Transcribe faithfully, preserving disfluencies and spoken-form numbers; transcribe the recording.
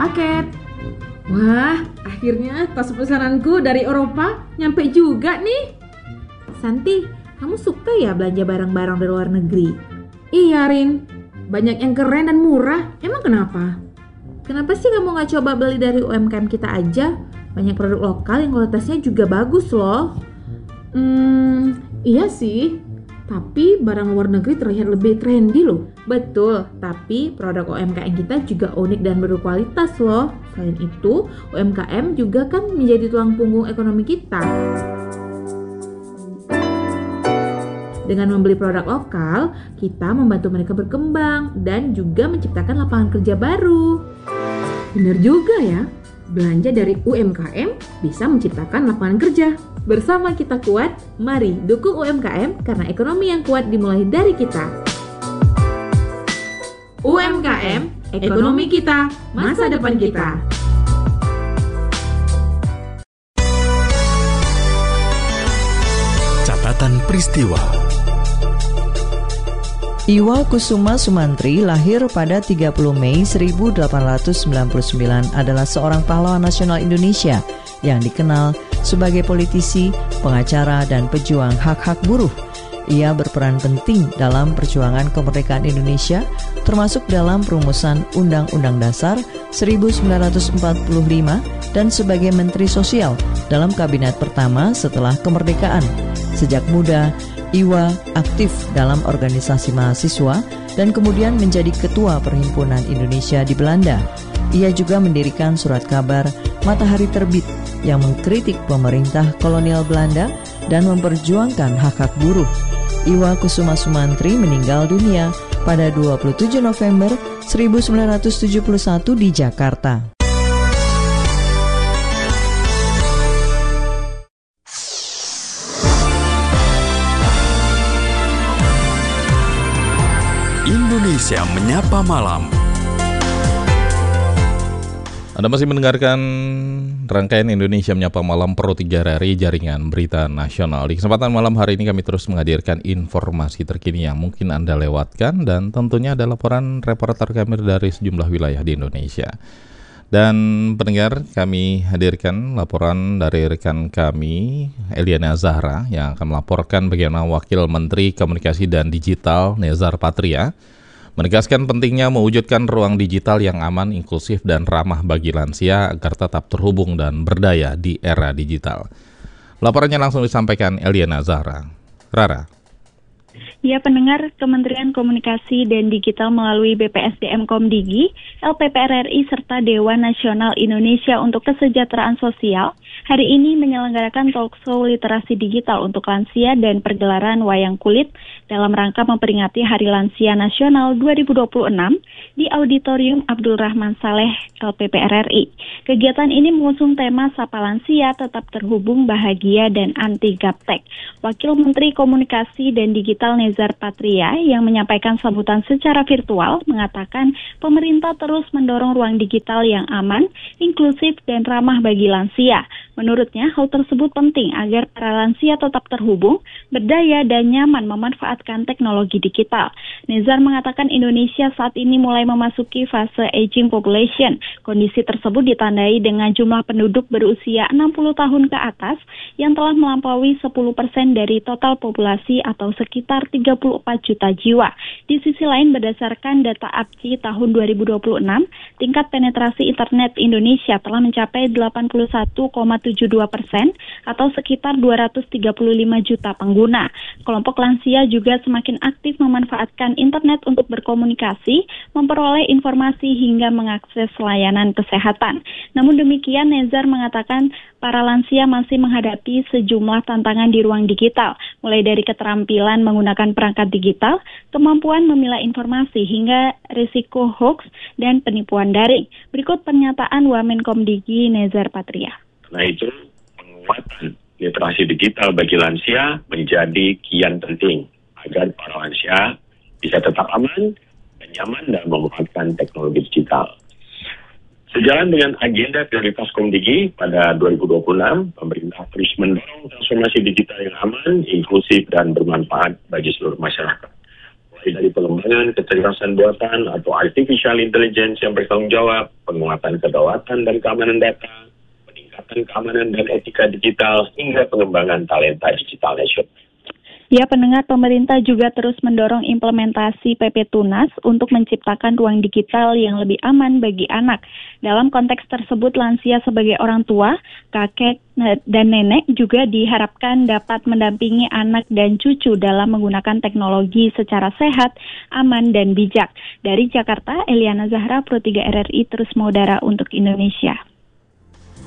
paket. Wah, akhirnya tas pesananku dari Eropa nyampe juga nih. Santi, kamu suka ya belanja barang-barang dari luar negeri? Iya, Rin. Banyak yang keren dan murah. Emang kenapa? Kenapa sih kamu gak coba beli dari U M K M kita aja? Banyak produk lokal yang kualitasnya juga bagus loh. Hmm, iya sih. Tapi barang luar negeri terlihat lebih trendy loh. Betul, tapi produk U M K M kita juga unik dan berkualitas loh. Selain itu, U M K M juga kan menjadi tulang punggung ekonomi kita. Dengan membeli produk lokal, kita membantu mereka berkembang dan juga menciptakan lapangan kerja baru. Benar juga ya, belanja dari U M K M bisa menciptakan lapangan kerja. Bersama kita kuat, mari dukung U M K M karena ekonomi yang kuat dimulai dari kita. U M K M, ekonomi kita, masa depan kita. Catatan peristiwa. Iwa Kusuma Sumantri lahir pada tiga puluh Mei seribu delapan ratus sembilan puluh sembilan adalah seorang pahlawan nasional Indonesia yang dikenal sebagai politisi, pengacara, dan pejuang hak-hak buruh. Ia berperan penting dalam perjuangan kemerdekaan Indonesia, termasuk dalam perumusan Undang-Undang Dasar seribu sembilan ratus empat puluh lima dan sebagai Menteri Sosial dalam kabinet pertama setelah kemerdekaan. Sejak muda, Iwa aktif dalam organisasi mahasiswa dan kemudian menjadi Ketua Perhimpunan Indonesia di Belanda. Ia juga mendirikan surat kabar Matahari Terbit yang mengkritik pemerintah kolonial Belanda dan memperjuangkan hak-hak buruh. Iwa Kusuma Sumantri meninggal dunia pada dua puluh tujuh November seribu sembilan ratus tujuh puluh satu di Jakarta. Indonesia Menyapa Malam. Anda masih mendengarkan rangkaian Indonesia Menyapa Malam Pro tiga R I Jaringan Berita Nasional. Di kesempatan malam hari ini kami terus menghadirkan informasi terkini yang mungkin Anda lewatkan, dan tentunya ada laporan reporter kami dari sejumlah wilayah di Indonesia. Dan pendengar, kami hadirkan laporan dari rekan kami Eliana Zahra yang akan melaporkan bagaimana Wakil Menteri Komunikasi dan Digital Nezar Patria menegaskan pentingnya mewujudkan ruang digital yang aman, inklusif, dan ramah bagi lansia agar tetap terhubung dan berdaya di era digital. Laporannya langsung disampaikan Eliana Zahra. Rara. Ya, pendengar, Kementerian Komunikasi dan Digital melalui B P S D M Komdigi, L P P R R I, serta Dewan Nasional Indonesia untuk Kesejahteraan Sosial hari ini menyelenggarakan talkshow literasi digital untuk lansia dan pergelaran wayang kulit dalam rangka memperingati Hari Lansia Nasional dua ribu dua puluh enam di Auditorium Abdul Rahman Saleh L P P R R I. Kegiatan ini mengusung tema Sapa Lansia Tetap Terhubung, Bahagia, dan Anti Gaptek. Wakil Menteri Komunikasi dan Digital Nezar Patria yang menyampaikan sambutan secara virtual mengatakan pemerintah terus mendorong ruang digital yang aman, inklusif, dan ramah bagi lansia. Menurutnya, hal tersebut penting agar para lansia tetap terhubung, berdaya, dan nyaman memanfaatkan teknologi digital. Nezar mengatakan Indonesia saat ini mulai memasuki fase aging population. Kondisi tersebut ditandai dengan jumlah penduduk berusia enam puluh tahun ke atas yang telah melampaui sepuluh persen dari total populasi atau sekitar tiga puluh empat juta jiwa. Di sisi lain, berdasarkan data A P T I tahun dua ribu dua puluh enam, tingkat penetrasi internet Indonesia telah mencapai delapan puluh satu koma tujuh dua persen atau sekitar dua ratus tiga puluh lima juta pengguna. Kelompok lansia juga semakin aktif memanfaatkan internet untuk berkomunikasi, memperoleh informasi hingga mengakses layanan kesehatan. Namun demikian, Nezar mengatakan para lansia masih menghadapi sejumlah tantangan di ruang digital, mulai dari keterampilan menggunakan perangkat digital, kemampuan memilah informasi, hingga risiko hoax dan penipuan daring. Berikut pernyataan Wamenkomdigi Nezar Patria. Nah, itu penguatan literasi digital bagi lansia menjadi kian penting agar para lansia bisa tetap aman dan nyaman dalam memanfaatkan teknologi digital. Sejalan dengan agenda prioritas Komdigi pada dua ribu dua puluh enam, pemerintah terus mendorong transformasi digital yang aman, inklusif, dan bermanfaat bagi seluruh masyarakat. Mulai mulai dari pengembangan kecerdasan buatan atau artificial intelligence yang bertanggung jawab, penguatan kedaulatan dan keamanan data, peningkatan keamanan dan etika digital, hingga pengembangan talenta digital nasional. Ya, pendengar, pemerintah juga terus mendorong implementasi P P Tunas untuk menciptakan ruang digital yang lebih aman bagi anak. Dalam konteks tersebut, lansia sebagai orang tua, kakek, dan nenek juga diharapkan dapat mendampingi anak dan cucu dalam menggunakan teknologi secara sehat, aman, dan bijak. Dari Jakarta, Eliana Zahra, Pro tiga R R I, terus mengudara untuk Indonesia.